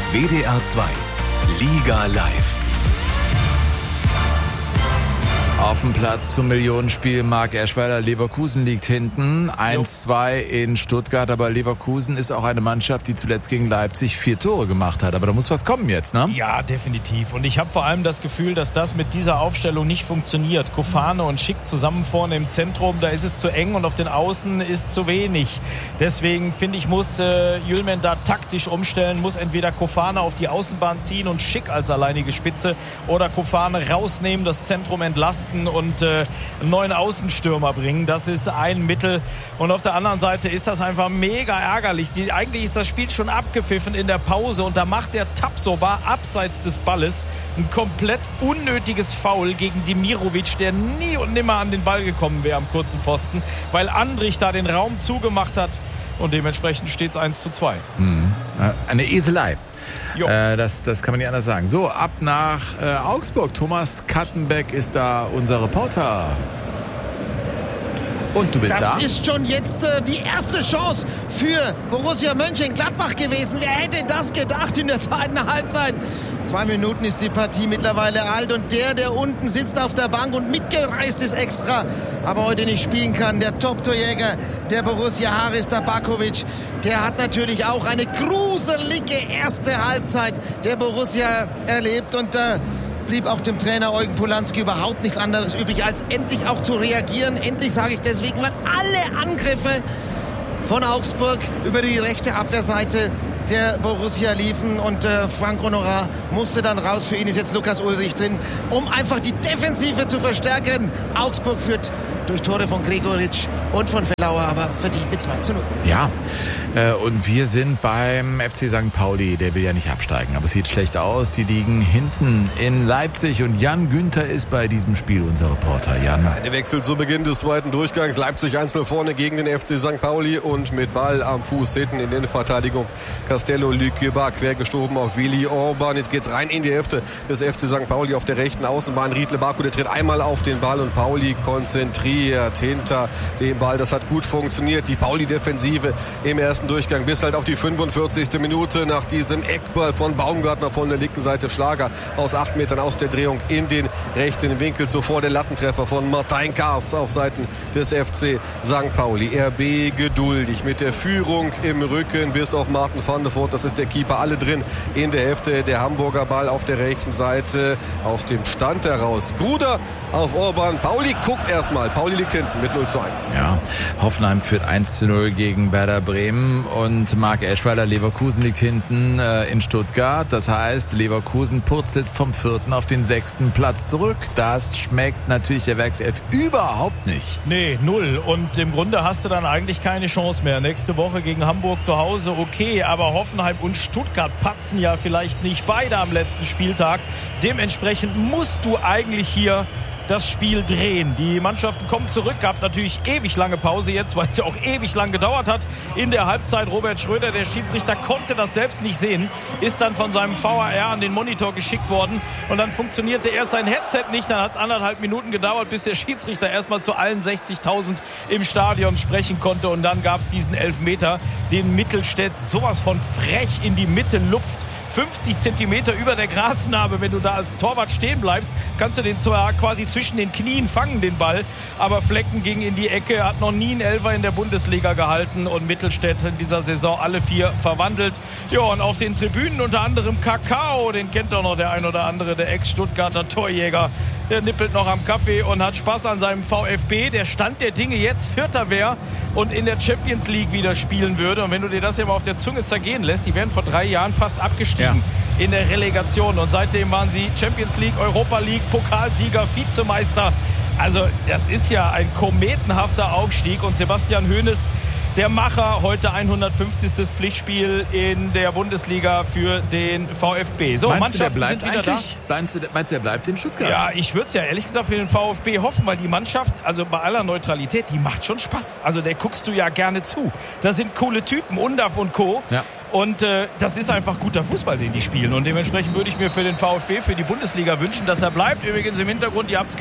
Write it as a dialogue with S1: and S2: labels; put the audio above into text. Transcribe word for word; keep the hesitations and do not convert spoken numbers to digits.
S1: W D R zwei Liga live. Auf dem Platz zum Millionenspiel Marc Eschweiler. Leverkusen liegt hinten. eins zwei in Stuttgart. Aber Leverkusen ist auch eine Mannschaft, die zuletzt gegen Leipzig vier Tore gemacht hat. Aber da muss was kommen jetzt, ne?
S2: Ja, definitiv. Und ich habe vor allem das Gefühl, dass das mit dieser Aufstellung nicht funktioniert. Kofane und Schick zusammen vorne im Zentrum. Da ist es zu eng und auf den Außen ist zu wenig. Deswegen finde ich, muss äh, Yilmaz da taktisch umstellen. Muss entweder Kofane auf die Außenbahn ziehen und Schick als alleinige Spitze oder Kofane rausnehmen, das Zentrum entlasten und äh, einen neuen Außenstürmer bringen. Das ist ein Mittel. Und auf der anderen Seite ist das einfach mega ärgerlich. Die, eigentlich ist das Spiel schon abgepfiffen in der Pause und da macht der Tapsoba abseits des Balles ein komplett unnötiges Foul gegen Demirovic, der nie und nimmer an den Ball gekommen wäre am kurzen Pfosten, weil Andrich da den Raum zugemacht hat und dementsprechend steht es eins zu zwei.
S1: Mhm. Eine Eselei. Äh, das, das kann man nicht anders sagen. So, ab nach äh, Augsburg. Thomas Kattenbeck ist da unser Reporter. Und du bist
S3: das
S1: da?
S3: Das ist schon jetzt äh, die erste Chance für Borussia Mönchengladbach gewesen. Wer hätte das gedacht in der zweiten Halbzeit? Zwei Minuten ist die Partie mittlerweile alt und der, der unten sitzt auf der Bank und mitgereist ist extra, aber heute nicht spielen kann, der Top-Torjäger der Borussia, Haris Tabakovic, der hat natürlich auch eine gruselige erste Halbzeit der Borussia erlebt und da äh, blieb auch dem Trainer Eugen Polanski überhaupt nichts anderes übrig, als endlich auch zu reagieren. Endlich sage ich deswegen, weil alle Angriffe von Augsburg über die rechte Abwehrseite der Borussia liefen und äh, Frank Honorat musste dann raus. Für ihn ist jetzt Lukas Ullrich drin, um einfach die Defensive zu verstärken. Augsburg führt durch Tore von Gregoritsch und von Fellauer, aber verdient mit zwei zu null.
S1: Ja, äh, und wir sind beim F C Sankt Pauli. Der will ja nicht absteigen, aber es sieht schlecht aus. Die liegen hinten in Leipzig und Jan Günther ist bei diesem Spiel unser Reporter. Jan.
S4: Eine Wechsel zu Beginn des zweiten Durchgangs. Leipzig eins null vorne gegen den F C Sankt Pauli und mit Ball am Fuß hinten in der Verteidigung Castello Lükeba quergeschoben auf Willi Orban. Jetzt geht's rein in die Hälfte des F C Sankt Pauli auf der rechten Außenbahn. Riedle Baku, der tritt einmal auf den Ball und Pauli konzentriert hinter dem Ball. Das hat gut funktioniert. Die Pauli-Defensive im ersten Durchgang bis halt auf die fünfundvierzigste Minute nach diesem Eckball von Baumgartner von der linken Seite. Schlager aus acht Metern aus der Drehung in den rechten Winkel. Zuvor der Lattentreffer von Martin Kars auf Seiten des F C Sankt Pauli. R B geduldig mit der Führung im Rücken bis auf Martin van der Voort. Das ist der Keeper. Alle drin in der Hälfte. Der Hamburger Ball auf der rechten Seite aus dem Stand heraus. Gruder auf Orban. Pauli guckt erstmal. Pauli liegt hinten mit null zu eins.
S1: Ja, Hoffenheim führt eins zu null gegen Werder Bremen und Marc Eschweiler, Leverkusen liegt hinten äh, in Stuttgart. Das heißt, Leverkusen purzelt vom vierten auf den sechsten Platz zurück. Das schmeckt natürlich der Werkself überhaupt nicht.
S2: Nee, null. Und im Grunde hast du dann eigentlich keine Chance mehr. Nächste Woche gegen Hamburg zu Hause, okay, aber Hoffenheim und Stuttgart patzen ja vielleicht nicht beide am letzten Spieltag. Dementsprechend musst du eigentlich hier das Spiel drehen. Die Mannschaften kommen zurück, gab natürlich ewig lange Pause jetzt, weil es ja auch ewig lang gedauert hat. In der Halbzeit Robert Schröder, der Schiedsrichter, konnte das selbst nicht sehen, ist dann von seinem V A R an den Monitor geschickt worden und dann funktionierte erst sein Headset nicht, dann hat es anderthalb Minuten gedauert, bis der Schiedsrichter erstmal zu allen sechzigtausend im Stadion sprechen konnte und dann gab es diesen Elfmeter, den Mittelstädt sowas von frech in die Mitte lupft. fünfzig Zentimeter über der Grasnarbe, wenn du da als Torwart stehen bleibst, kannst du den zwar quasi zwischen den Knien fangen, den Ball, aber Flecken ging in die Ecke, hat noch nie einen Elfer in der Bundesliga gehalten und Mittelstädt in dieser Saison alle vier verwandelt. Ja, und auf den Tribünen unter anderem Kakao, den kennt doch noch der ein oder andere, der Ex-Stuttgarter Torjäger, der nippelt noch am Kaffee und hat Spaß an seinem VfB. Der Stand der Dinge jetzt Vierter wäre und in der Champions League wieder spielen würde. Und wenn du dir das ja mal auf der Zunge zergehen lässt, die wären vor drei Jahren fast abgestiegen. Ja. In der Relegation und seitdem waren sie Champions League, Europa League, Pokalsieger, Vizemeister. Also das ist ja ein kometenhafter Aufstieg und Sebastian Hoeneß, der Macher, heute hundertfünfzigste Pflichtspiel in der Bundesliga für den VfB. So,
S1: meinst
S2: Mannschaften
S1: du, der
S2: sind
S1: bleibt
S2: wieder
S1: eigentlich? Da. Meinst du, meinst du, der bleibt in Stuttgart?
S2: Ja, ich würde es ja ehrlich gesagt für den VfB hoffen, weil die Mannschaft, also bei aller Neutralität, die macht schon Spaß. Also der guckst du ja gerne zu. Das sind coole Typen, Undaf und Co. Ja. Und äh, das ist einfach guter Fußball, den die spielen. Und dementsprechend würde ich mir für den VfB, für die Bundesliga wünschen, dass er bleibt. Übrigens im Hintergrund, ihr habt es